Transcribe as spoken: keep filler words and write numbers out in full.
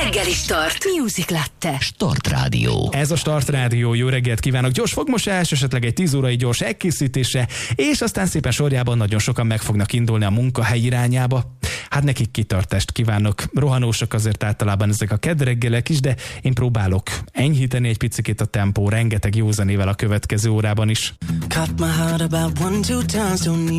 reggeli Start. Music Latte. Start Rádió. Ez a Start Rádió. Jó reggelt kívánok. Gyors fogmosás, esetleg egy tíz órai gyors elkészítése, és aztán szépen sorjában nagyon sokan meg fognak indulni a munkahely irányába. Hát nekik kitartást kívánok. Rohanósak azért általában ezek a kedreggelek is, de én próbálok enyhíteni egy picikét a tempó, rengeteg jó zenével a következő órában is.